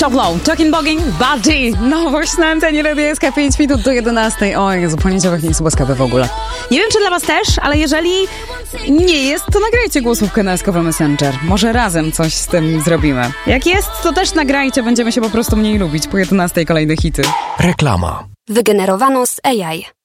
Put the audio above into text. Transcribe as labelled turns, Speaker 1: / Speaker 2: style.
Speaker 1: Top Low, Talking Bogging, Budgie. Nowość na antenie Radia SK 5 minut do 11. O Jezu, poniedziałek nie jest łaskawy w ogóle. Nie wiem, czy dla was też, ale jeżeli nie jest, to nagrajcie głosówkę na SKW Messenger. Może razem coś z tym zrobimy. Jak jest, to też nagrajcie, będziemy się po prostu mniej lubić. Po 11 kolejne hity.
Speaker 2: Reklama.
Speaker 3: Wygenerowano z AI.